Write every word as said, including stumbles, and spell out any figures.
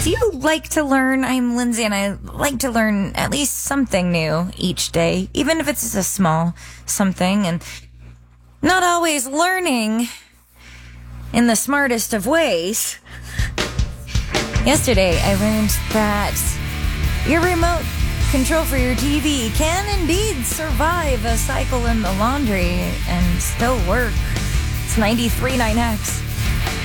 Do you like to learn? I'm Lindsay, and I like to learn at least something new each day, even if it's just a small something, and not always learning in the smartest of ways. Yesterday, I learned that your remote control for your T V can indeed survive a cycle in the laundry and still work. It's ninety-three point nine X.